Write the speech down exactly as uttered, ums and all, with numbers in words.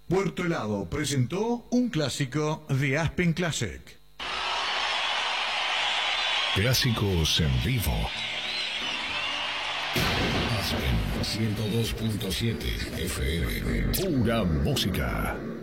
Puerto Helado presentó un clásico de Aspen Classic. Clásicos en vivo. Aspen ciento dos punto siete F M. Pura música.